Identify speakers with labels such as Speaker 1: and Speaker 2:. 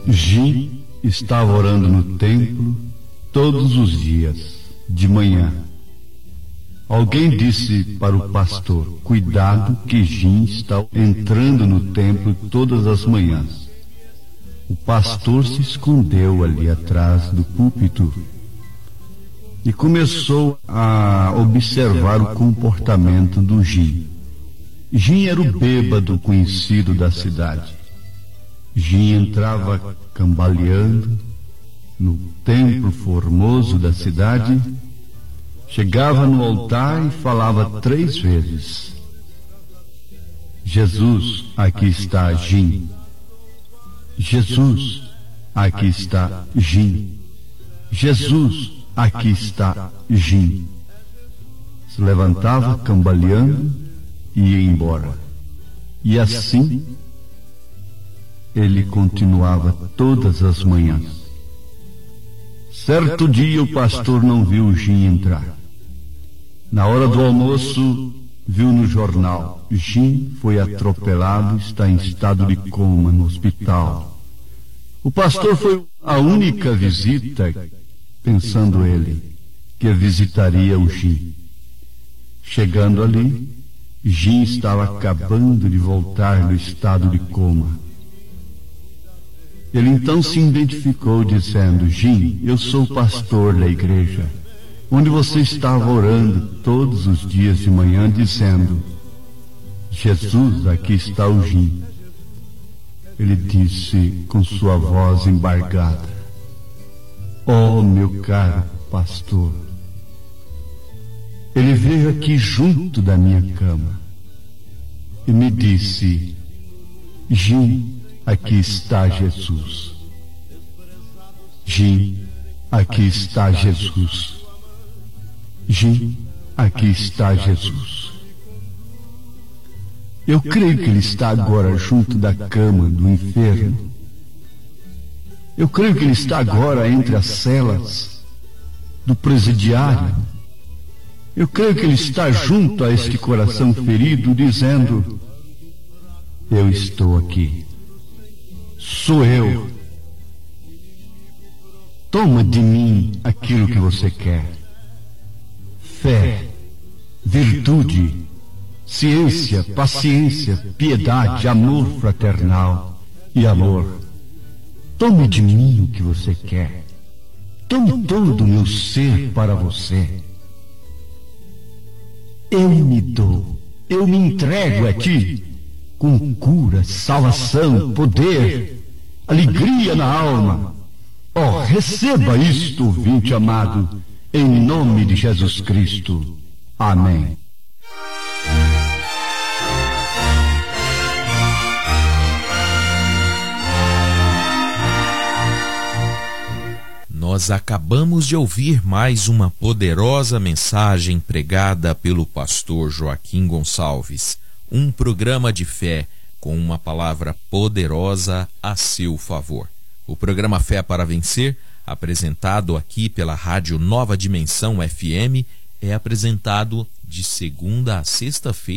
Speaker 1: Jim estava orando no templo todos os dias, de manhã. Alguém disse para o pastor: cuidado que Jim está entrando no templo todas as manhãs. O pastor se escondeu ali atrás do púlpito e começou a observar o comportamento do Jim. Jim era o bêbado conhecido da cidade. Jim entrava cambaleando no templo formoso da cidade, chegava no altar e falava 3 vezes: Jesus, aqui está Jim. Jesus, aqui está Jim. Jesus, aqui está Jim. Se levantava cambaleando e ia embora. E assim ele continuava todas as manhãs. Certo dia o pastor não viu o Jim entrar. Na hora do almoço, viu no jornal: Jim foi atropelado, está em estado de coma no hospital. O pastor foi a única visita, pensando ele, que visitaria o Jim. Chegando ali, Jim estava acabando de voltar do estado de coma. Ele então se identificou dizendo: Jim, eu sou o pastor da igreja, onde você estava orando todos os dias de manhã, dizendo: Jesus, aqui está o Jim. Ele disse com sua voz embargada: oh, meu caro pastor, ele veio aqui junto da minha cama e me disse: Jim, aqui está Jesus. Jim, aqui está Jesus. Jim, aqui está Jesus. Eu creio que ele está agora junto da cama do enfermo. Eu creio que ele está agora entre as celas do presidiário. Eu creio que ele está junto a este coração ferido, dizendo: eu estou aqui. Sou eu. Toma de mim aquilo que você quer: fé, virtude, ciência, paciência, piedade, amor fraternal e amor. Tome de mim o que você quer. Tome todo o meu ser para você. Eu me dou, eu me entrego a ti, com cura, salvação, poder, alegria na alma. Oh, receba isto, ouvinte amado, em nome de Jesus Cristo. Amém.
Speaker 2: Nós acabamos de ouvir mais uma poderosa mensagem pregada pelo pastor Joaquim Gonçalves. Um programa de fé com uma palavra poderosa a seu favor. O programa Fé para Vencer, apresentado aqui pela Rádio Nova Dimensão FM, é apresentado de segunda a sexta-feira